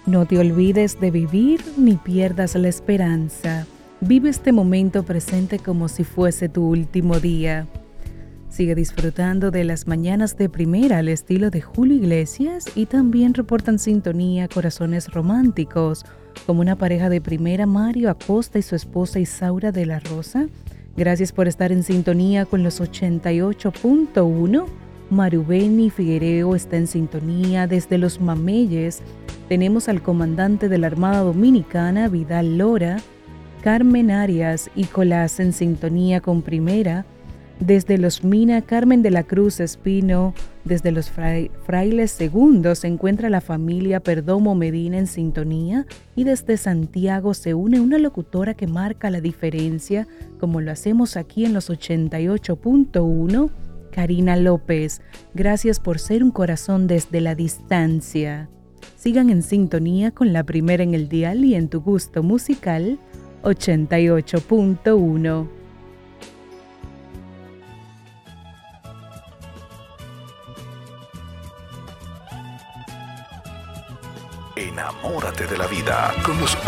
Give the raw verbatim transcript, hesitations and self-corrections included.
No te olvides de vivir ni pierdas la esperanza. Vive este momento presente como si fuese tu último día. Sigue disfrutando de las mañanas de primera al estilo de Julio Iglesias y también reportan sintonía Corazones Románticos, como una pareja de primera, Mario Acosta y su esposa Isaura de la Rosa. Gracias por estar en sintonía con los ochenta y ocho punto uno. Marubeni Figuereo está en sintonía desde Los Mameyes. Tenemos al comandante de la Armada Dominicana, Vidal Lora, Carmen Arias y Colás en sintonía con primera. Desde Los Mina, Carmen de la Cruz Espino. Desde Los Fra- Frailes Segundos se encuentra la familia Perdomo Medina en sintonía. Y desde Santiago se une una locutora que marca la diferencia, como lo hacemos aquí en los ochenta y ocho punto uno, Karina López. Gracias por ser un corazón desde la distancia. Sigan en sintonía con la primera en el dial y en tu gusto musical, ochenta y ocho punto uno. Enamórate de la vida con los